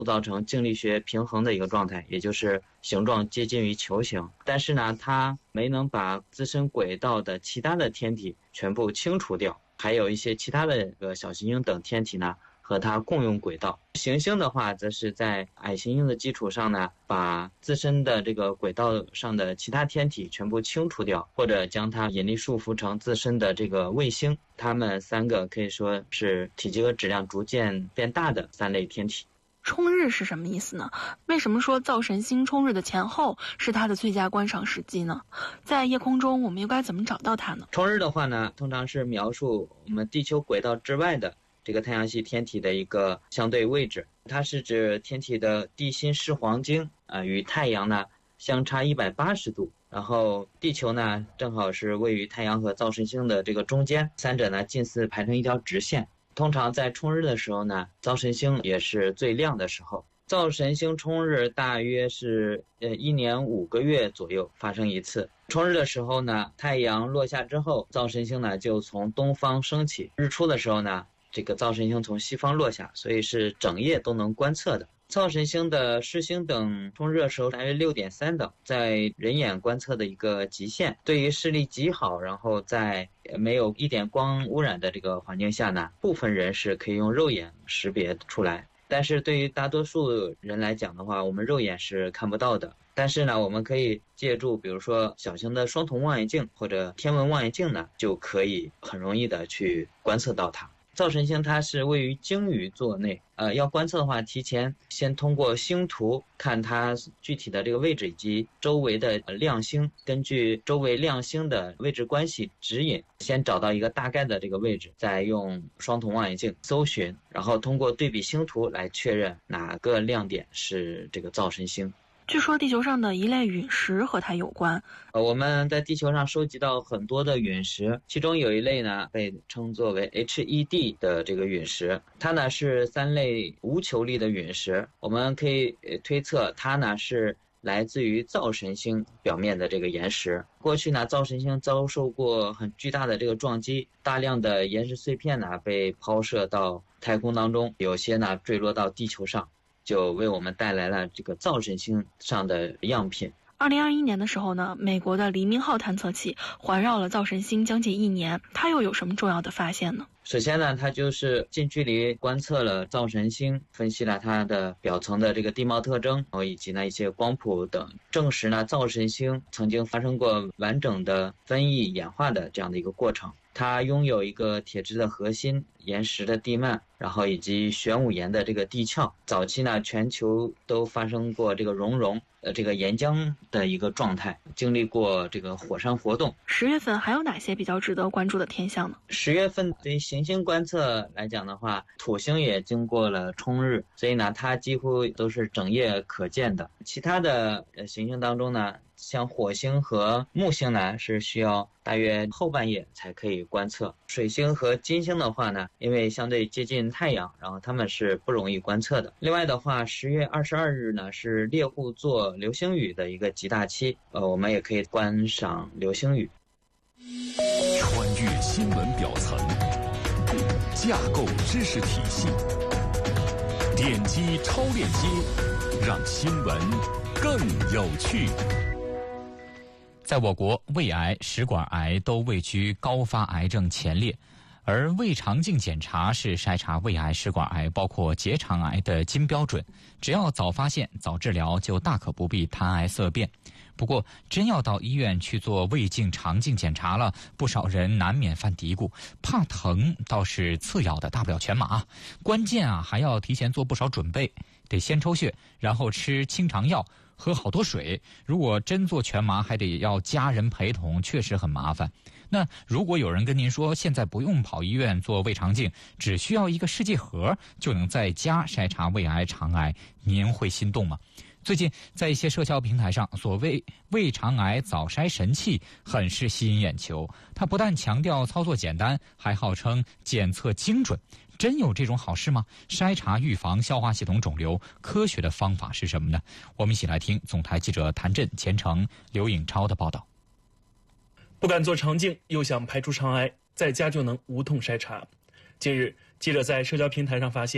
塑造成静力学平衡的一个状态，也就是形状接近于球形。但是呢，它没能把自身轨道的其他的天体全部清除掉，还有一些其他的小行星等天体呢和它共用轨道。行星的话，则是在矮行星的基础上呢，把自身的这个轨道上的其他天体全部清除掉，或者将它引力束缚成自身的这个卫星。它们3个可以说是体积和质量逐渐变大的3类天体。 冲日是什么意思呢？为什么说灶神星冲日的前后是它的最佳观赏时机呢？在夜空中我们又该怎么找到它呢？ 冲日的话呢，通常是描述我们地球轨道之外的这个太阳系天体的一个相对位置。它是指天体的地心视黄经与太阳呢相差180度，然后地球呢正好是位于太阳和灶神星的这个中间，三者呢近似排成一条直线。通常在冲日的时候呢，灶神星也是最亮的时候。灶神星冲日大约是1年5个月左右发生一次。冲日的时候呢，太阳落下之后，灶神星呢就从东方升起；日出的时候呢，这个灶神星从西方落下，所以是整夜都能观测的。灶神星的视星等冲日时候大约6.3等，在人眼观测的一个极限。对于视力极好，然后在没有一点光污染的这个环境下呢，部分人是可以用肉眼识别出来。但是对于大多数人来讲的话，我们肉眼是看不到的。但是呢，我们可以借助比如说小型的双瞳望远镜或者天文望远镜呢，就可以很容易的去观测到它。灶神星它是位于鲸鱼座内，要观测的话，提前先通过星图看它具体的这个位置以及周围的亮星，根据周围亮星的位置关系指引，先找到一个大概的这个位置，再用双瞳望远镜搜寻，然后通过对比星图来确认哪个亮点是这个灶神星。 据说地球上的一类陨石和它有关。 我们在地球上收集到很多的陨石，其中有一类呢被称作为 HED 的这个陨石，它呢是3类无球粒的陨石。我们可以推测它呢是来自于灶神星表面的这个岩石。过去呢，灶神星遭受过很巨大的这个撞击，大量的岩石碎片呢被抛射到太空当中，有些呢坠落到地球上，就为我们带来了这个灶神星上的样品。 2021年的时候呢，美国的黎明号探测器环绕了灶神星将近1年，它又有什么重要的发现呢？ 首先呢，它就是近距离观测了灶神星，分析了它的表层的这个地貌特征，然后以及呢一些光谱等，证实呢灶神星曾经发生过完整的分异演化的这样的一个过程。它拥有一个铁质的核心、岩石的地幔，然后以及玄武岩的这个地壳。早期呢，全球都发生过这个熔这个岩浆的一个状态，经历过这个火山活动。 10月份还有哪些比较值得关注的天象呢 ？10月份对于行星观测来讲的话，土星也经过了冲日，所以呢，它几乎都是整夜可见的。其他的行星当中呢，像火星和木星呢，是需要大约后半夜才可以观测。水星和金星的话呢，因为相对接近太阳，然后它们是不容易观测的。另外的话，10月22日呢是猎户座流星雨的一个极大期，我们也可以观赏流星雨。 穿越新闻表层，架构知识体系，点击超链接，让新闻更有趣。 在我国，胃癌、食管癌都位居高发癌症前列，而胃肠镜检查是筛查胃癌、食管癌包括结肠癌的金标准，只要早发现、早治疗，就大可不必谈癌色变。不过，真要到医院去做胃镜、肠镜检查了，不少人难免犯嘀咕，怕疼倒是次要的，大不了全麻。关键还要提前做不少准备，得先抽血，然后吃清肠药，喝好多水。如果真做全麻，还得要家人陪同，确实很麻烦。那如果有人跟您说现在不用跑医院做胃肠镜，只需要一个试剂盒就能在家筛查胃癌、肠癌，您会心动吗？最近在一些社交平台上，所谓胃肠癌早筛神器很是吸引眼球。它不但强调操作简单，还号称检测精准。真有这种好事吗？筛查预防消化系统肿瘤，科学的方法是什么呢？我们一起来听总台记者谭震、钱程、刘颖超的报道。 不敢做肠镜，又想排除肠癌，在家就能无痛筛查。近日，记者在社交平台上发现，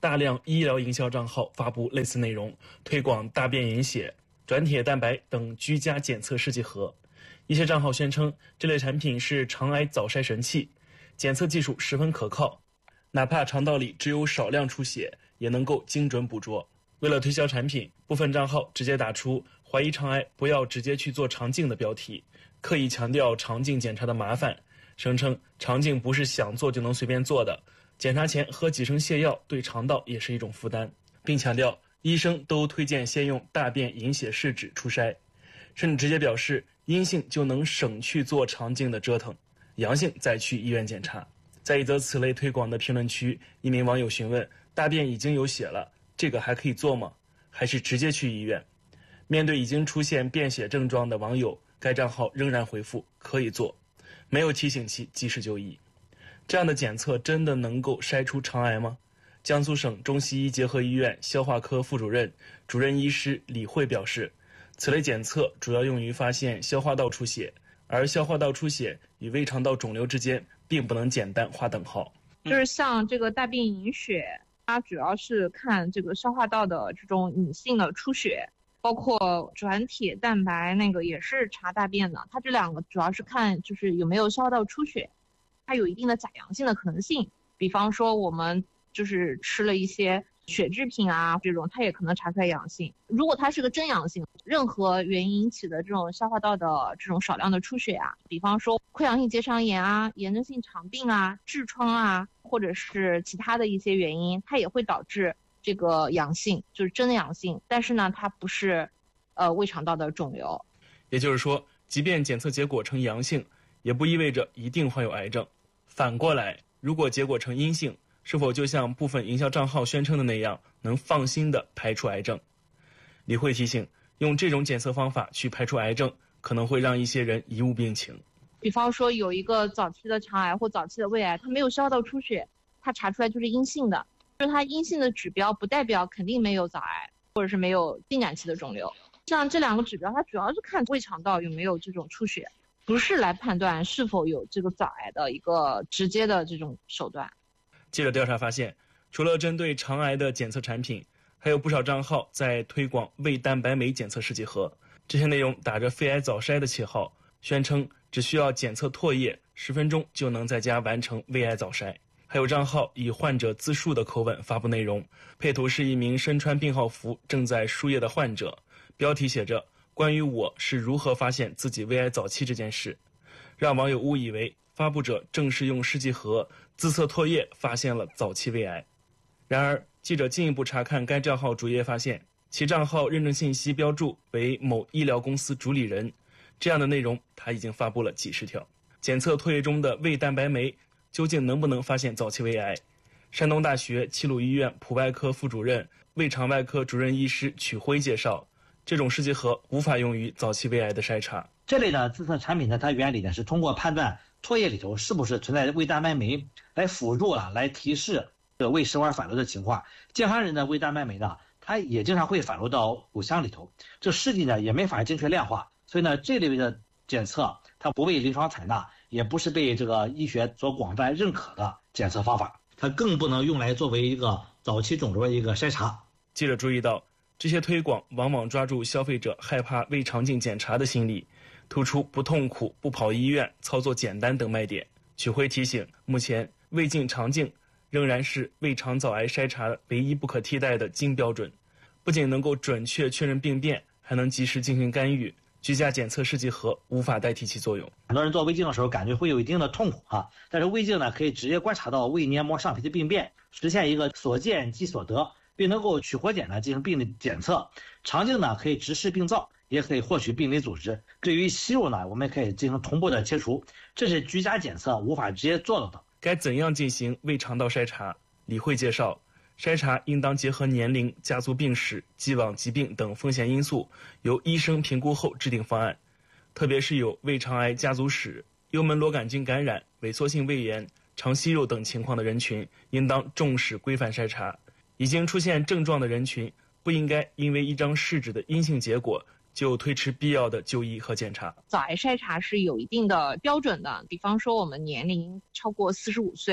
大量医疗营销账号发布类似内容，推广大便饮血、转铁蛋白等居家检测试剂盒。一些账号宣称这类产品是肠癌早筛神器，检测技术十分可靠，哪怕肠道里只有少量出血，也能够精准捕捉。为了推销产品，部分账号直接打出怀疑肠癌不要直接去做肠镜的标题，刻意强调肠镜检查的麻烦，声称肠镜不是想做就能随便做的，检查前喝几升泻药对肠道也是一种负担，并强调医生都推荐先用大便饮血试纸初筛，甚至直接表示阴性就能省去做肠镜的折腾，阳性再去医院检查。在一则此类推广的评论区，一名网友询问：大便已经有血了，这个还可以做吗？还是直接去医院？面对已经出现便血症状的网友，该账号仍然回复可以做，没有提醒其及时就医。这样的检测真的能够筛出肠癌吗？江苏省中西医结合医院消化科副主任、主任医师李慧表示，此类检测主要用于发现消化道出血，而消化道出血与胃肠道肿瘤之间并不能简单划等号。 就是像这个大便饮血，它主要是看这个消化道的这种隐性的出血，包括转铁蛋白那个也是查大便的，它这两个主要是看就是有没有消化道出血，它有一定的假阳性的可能性。比方说我们就是吃了一些血制品啊，这种它也可能查出来阳性。如果它是个真阳性，任何原因引起的这种消化道的这种少量的出血啊，比方说溃疡性结肠炎啊、炎症性肠病啊、痔疮啊，或者是其他的一些原因，它也会导致这个阳性，就是真的阳性，但是呢它不是胃肠道的肿瘤。 也就是说，即便检测结果呈阳性，也不意味着一定患有癌症。反过来，如果结果呈阴性，是否就像部分营销账号宣称的那样，能放心地排除癌症？李慧提醒，用这种检测方法去排除癌症，可能会让一些人贻误病情。 比方说有一个早期的肠癌或早期的胃癌，它没有消化道出血，它查出来就是阴性的，就是它阴性的指标不代表肯定没有早癌或者是没有进展期的肿瘤。像这两个指标，它主要是看胃肠道有没有这种出血，不是来判断是否有这个早癌的一个直接的这种手段。 记者调查发现，除了针对肠癌的检测产品，还有不少账号在推广胃蛋白酶检测试剂盒。这些内容打着肺癌早筛的旗号，宣称只需要检测唾液，10分钟就能在家完成胃癌早筛。还有账号以患者自述的口吻发布内容，配图是一名身穿病号服正在输液的患者，标题写着关于我是如何发现自己胃癌早期这件事，让网友误以为发布者正是用试剂盒自测唾液发现了早期胃癌。然而记者进一步查看该账号主页，发现其账号认证信息标注为某医疗公司主理人，这样的内容他已经发布了几十条。检测唾液中的胃蛋白酶究竟能不能发现早期胃癌？山东大学齐鲁医院普外科副主任、胃肠外科主任医师曲辉介绍，这种试剂盒无法用于早期胃癌的筛查。 这类的自测产品呢，它原理呢是通过判断唾液里头是不是存在胃蛋白酶，来辅助来提示胃食管反流的情况。健康人的胃蛋白酶呢，它也经常会反流到口腔里头，这试剂呢也没法精确量化，所以呢这类的检测它不被临床采纳，也不是被这个医学所广泛认可的检测方法，它更不能用来作为一个早期肿瘤的一个筛查。 记者注意到，这些推广往往抓住消费者害怕胃肠镜检查的心理，突出不痛苦、不跑医院、操作简单等卖点。曲辉提醒，目前胃镜、肠镜仍然是胃肠早癌筛查唯一不可替代的金标准，不仅能够准确确认病变，还能及时进行干预。居家检测试剂盒无法代替其作用。 很多人做胃镜的时候感觉会有一定的痛苦但是胃镜呢可以直接观察到胃黏膜上皮的病变，实现一个所见即所得，并能够取活检呢进行病理检测。肠镜呢可以直视病灶，也可以获取病理组织。至于息肉呢，我们可以进行同步的切除，这是居家检测无法直接做到的。 该怎样进行胃肠道筛查？李慧介绍，筛查应当结合年龄、家族病史、既往疾病等风险因素，由医生评估后制定方案。特别是有胃肠癌家族史、幽门螺杆菌感染、萎缩性胃炎、肠息肉等情况的人群，应当重视规范筛查。已经出现症状的人群，不应该因为一张试纸的阴性结果就推迟必要的就医和检查。 早癌筛查是有一定的标准的，比方说我们年龄超过45岁，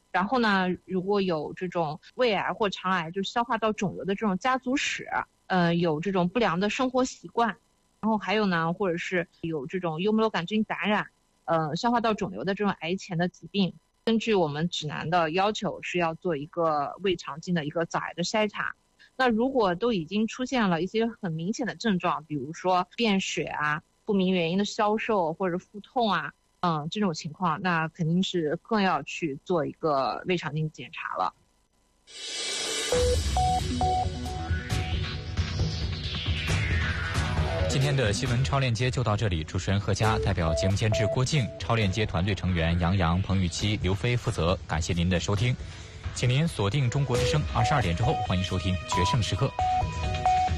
然后呢，如果有这种胃癌或肠癌，就是消化道肿瘤的这种家族史，有这种不良的生活习惯，然后还有呢，或者是有这种幽门螺杆菌感染，消化道肿瘤的这种癌前的疾病，根据我们指南的要求是要做一个胃肠镜的一个早癌的筛查。那如果都已经出现了一些很明显的症状，比如说便血啊、不明原因的消瘦或者腹痛啊，这种情况，那肯定是更要去做一个胃肠镜检查了。 今天的新闻超链接就到这里，主持人贺佳代表节目监制郭靖、超链接团队成员杨洋、彭雨琦、刘飞负责，感谢您的收听，请您锁定中国之声，22点之后欢迎收听《决胜时刻》。